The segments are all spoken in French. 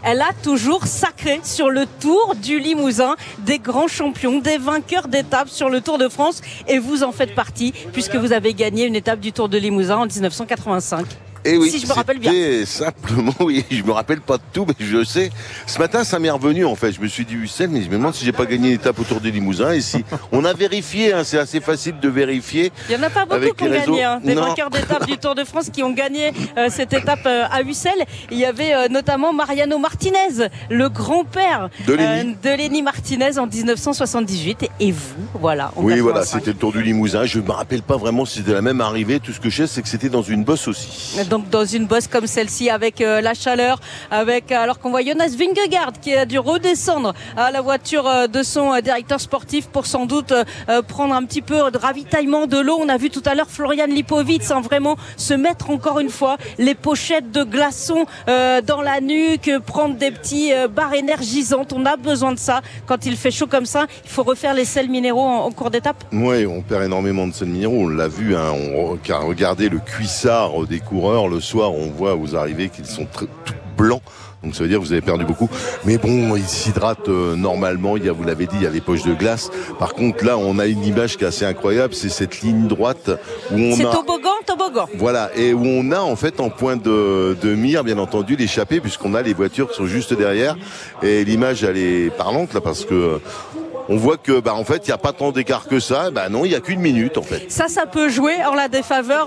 elle a toujours sacré sur le Tour du Limousin des grands champions, des vainqueurs d'étapes sur le Tour de France. Et vous en faites partie, puisque vous avez gagné une étape du Tour de Limousin en 1985. Et oui, si je me rappelle bien. Simplement, oui, je me rappelle pas de tout, mais je sais. Ce matin, ça m'est revenu, en fait. Je me suis dit, Hussel, mais je me demande si j'ai pas gagné une étape autour du Limousin. Et si, on a vérifié, hein, c'est assez facile de vérifier. Il y en a pas beaucoup qui ont gagné, hein, des vainqueurs d'étapes du Tour de France qui ont gagné cette étape à Ussel. Il y avait notamment Mariano Martinez, le grand-père de Lenny Martinez en 1978. Et vous, voilà. Oui, voilà, c'était le Tour du Limousin. Je me rappelle pas vraiment si c'était la même arrivée. Tout ce que je sais, c'est que c'était dans une bosse aussi. Donc dans une bosse comme celle-ci, avec la chaleur, alors qu'on voit Jonas Vingegaard qui a dû redescendre à la voiture de son directeur sportif pour sans doute prendre un petit peu de ravitaillement de l'eau. On a vu tout à l'heure Florian Lipowitz vraiment se mettre encore une fois les pochettes de glaçons dans la nuque, prendre des petits barres énergisantes. On a besoin de ça quand il fait chaud comme ça. Il faut refaire les sels minéraux en cours d'étape. Oui, on perd énormément de sels minéraux. On l'a vu, hein, regardez le cuissard des coureurs. Le soir, on voit aux arrivées qu'ils sont tout blancs. Donc ça veut dire que vous avez perdu beaucoup. Mais bon, ils s'hydratent normalement. Vous l'avez dit, il y a les poches de glace. Par contre, là, on a une image qui est assez incroyable. C'est cette ligne droite où on c'est toboggan. Voilà, et où on a en fait en point de mire, bien entendu, l'échappée, puisqu'on a les voitures qui sont juste derrière. Et l'image, elle est parlante là, parce que on voit que, en fait, il n'y a pas tant d'écart que ça. Non, il n'y a qu'une minute, en fait. Ça peut jouer en la défaveur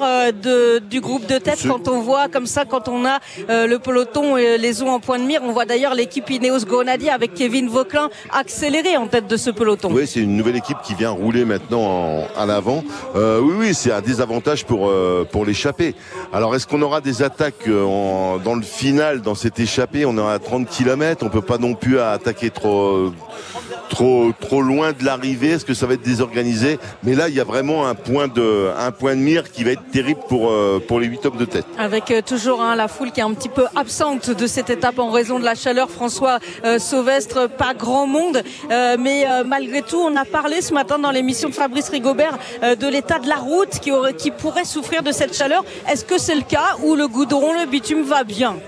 du groupe de tête quand on voit comme ça, quand on a le peloton et les os en point de mire. On voit d'ailleurs l'équipe Ineos Grenadier avec Kevin Vauquelin accéléré en tête de ce peloton. Oui, c'est une nouvelle équipe qui vient rouler maintenant à l'avant. Oui, c'est un désavantage pour l'échappée. Alors, est-ce qu'on aura des attaques dans le final, dans cette échappée? On est à 30 km, on peut pas non plus attaquer trop loin de l'arrivée. Est-ce que ça va être désorganisé? Mais là, il y a vraiment un point de mire qui va être terrible pour les 8 hommes de tête. Avec toujours la foule qui est un petit peu absente de cette étape en raison de la chaleur. François Sauvestre, pas grand monde, mais malgré tout, on a parlé ce matin dans l'émission de Fabrice Rigobert de l'état de la route qui pourrait souffrir de cette chaleur. Est-ce que c'est le cas ou le goudron, le bitume va bien?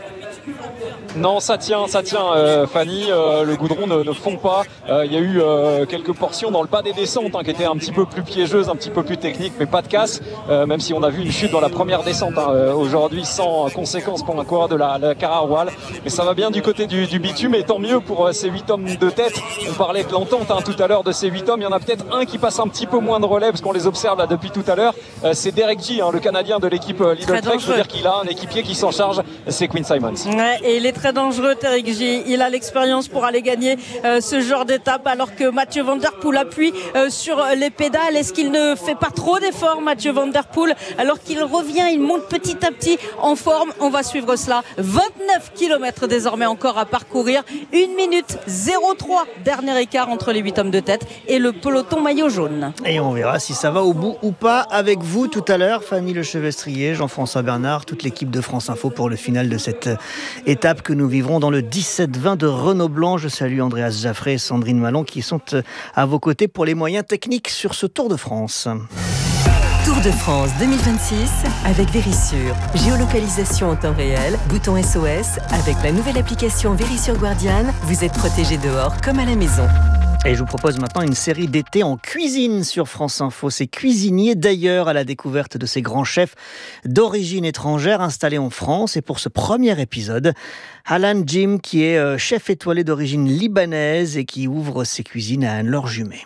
Non, ça tient, Fanny. Le goudron ne fond pas. Il y a eu quelques portions dans le bas des descentes qui étaient un petit peu plus piégeuses, un petit peu plus techniques, mais pas de casse. Même si on a vu une chute dans la première descente aujourd'hui, sans conséquence pour un coureur de la Cara Royal. Mais ça va bien du côté du bitume, et tant mieux pour ces 8 hommes de tête. On parlait de l'entente tout à l'heure de ces 8 hommes. Il y en a peut-être un qui passe un petit peu moins de relais, parce qu'on les observe là depuis tout à l'heure. C'est Derek J, le Canadien de l'équipe Lidl Trek. Je veux dire qu'il a un équipier qui s'en charge, c'est Quinn Simons. Ouais, et il est très dangereux, Derek J. Il a l'expérience pour aller gagner ce genre d'étape, alors que Mathieu Van Der Poel appuie sur les pédales. Est-ce qu'il ne fait pas trop d'efforts, Mathieu Van Der Poel, alors qu'il revient, il monte petit à petit en forme? On va suivre cela. 29 km désormais encore à parcourir. 1 minute 03, dernier écart entre les 8 hommes de tête et le peloton maillot jaune. Et on verra si ça va au bout ou pas avec vous tout à l'heure, Fanny Lechevestrier, Jean-François Bernard, toute l'équipe de France Info pour le final de cette étape que nous vivrons dans le 17-20 de Renault Blanc. Je salue Andreas Jaffré et Sandrine Malon qui sont à vos côtés pour les moyens techniques sur ce Tour de France. Tour de France 2026 avec Verisure. Géolocalisation en temps réel, bouton SOS. Avec la nouvelle application Verisure Guardian, vous êtes protégé dehors comme à la maison. Et je vous propose maintenant une série d'été en cuisine sur France Info. Ces cuisiniers d'ailleurs à la découverte de ces grands chefs d'origine étrangère installés en France. Et pour ce premier épisode, Alan Jim, qui est chef étoilé d'origine libanaise et qui ouvre ses cuisines à Anne-Laure Jumet.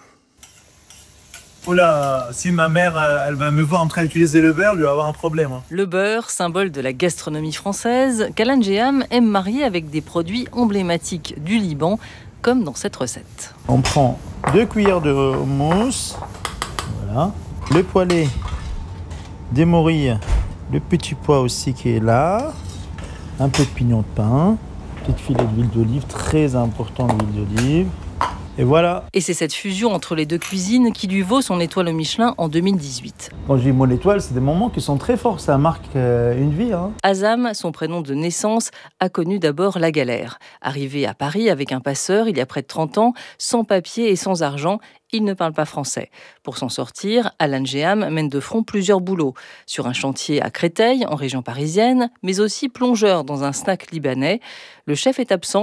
Oula, si ma mère elle va me voir en train d'utiliser le beurre, lui va avoir un problème. Le beurre, symbole de la gastronomie française, qu'Alan Jeham aime marier avec des produits emblématiques du Liban, comme dans cette recette. On prend 2 cuillères de mousse, voilà, le poêlé, des morilles, le petit pois aussi qui est là, un peu de pignon de pain, petit filet d'huile d'olive, très important l'huile d'olive. Et voilà. Et c'est cette fusion entre les deux cuisines qui lui vaut son étoile au Michelin en 2018. Quand je dis mon étoile, c'est des moments qui sont très forts, ça marque une vie. Azam, son prénom de naissance, a connu d'abord la galère. Arrivé à Paris avec un passeur il y a près de 30 ans, sans papier et sans argent, il ne parle pas français. Pour s'en sortir, Alan Jeham mène de front plusieurs boulots. Sur un chantier à Créteil, en région parisienne, mais aussi plongeur dans un snack libanais. Le chef est absent